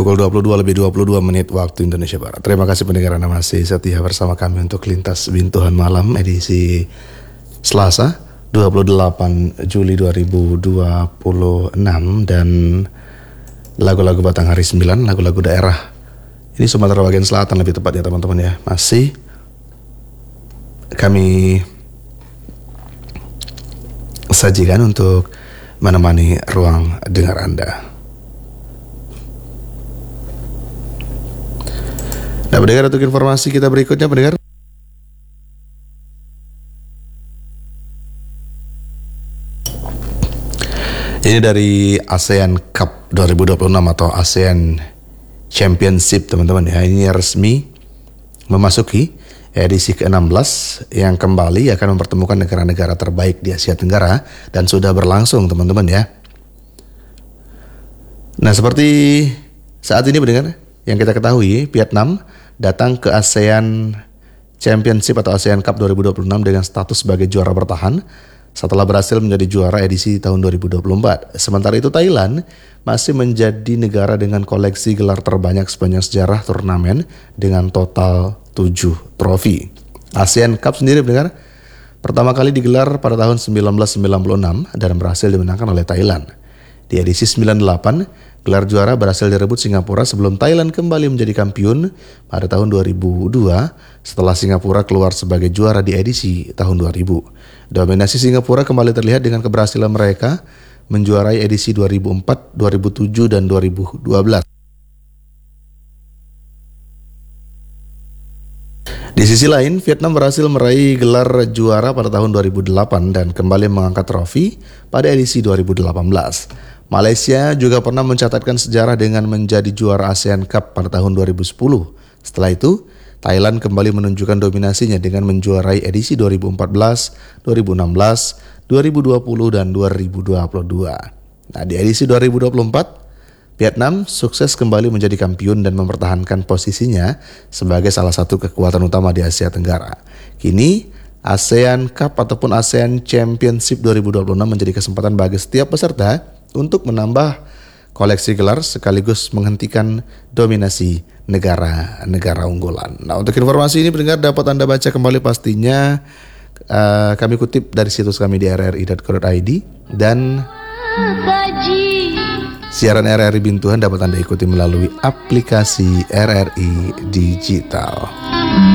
Pukul 22:22 waktu Indonesia Barat. Terima kasih pendengar Anda masih setia bersama kami untuk Lintas Bintuhan Malam edisi Selasa 28 Juli 2026 dan lagu-lagu Batang Hari 9, lagu-lagu daerah. Ini Sumatera bagian selatan lebih tepat ya teman-teman ya. Masih kami sajikan untuk menemani ruang dengar Anda. Nah, pendengar, untuk informasi kita berikutnya, pendengar. Ini dari ASEAN Cup 2026 atau ASEAN Championship, teman-teman ya. Ini resmi memasuki edisi ke-16 yang kembali akan mempertemukan negara-negara terbaik di Asia Tenggara dan sudah berlangsung, teman-teman ya. Nah, seperti saat ini pendengar, yang kita ketahui, Vietnam datang ke ASEAN Championship atau ASEAN Cup 2026 dengan status sebagai juara bertahan setelah berhasil menjadi juara edisi tahun 2024. Sementara itu Thailand masih menjadi negara dengan koleksi gelar terbanyak sepanjang sejarah turnamen dengan total 7 trofi. ASEAN Cup sendiri pendengar pertama kali digelar pada tahun 1996 dan berhasil dimenangkan oleh Thailand. Di edisi 98, gelar juara berhasil direbut Singapura sebelum Thailand kembali menjadi kampiun pada tahun 2002 setelah Singapura keluar sebagai juara di edisi tahun 2000. Dominasi Singapura kembali terlihat dengan keberhasilan mereka menjuarai edisi 2004, 2007, dan 2012. Di sisi lain, Vietnam berhasil meraih gelar juara pada tahun 2008 dan kembali mengangkat trofi pada edisi 2018. Malaysia juga pernah mencatatkan sejarah dengan menjadi juara ASEAN Cup pada tahun 2010. Setelah itu, Thailand kembali menunjukkan dominasinya dengan menjuarai edisi 2014, 2016, 2020, dan 2022. Nah, di edisi 2024, Vietnam sukses kembali menjadi kampiun dan mempertahankan posisinya sebagai salah satu kekuatan utama di Asia Tenggara. Kini, ASEAN Cup ataupun ASEAN Championship 2026 menjadi kesempatan bagi setiap peserta untuk menambah koleksi gelar sekaligus menghentikan dominasi negara-negara unggulan. Nah, untuk informasi ini pendengar dapat Anda baca kembali pastinya kami kutip dari situs kami di rri.co.id dan siaran RRI Bintuhan dapat Anda ikuti melalui aplikasi RRI Digital.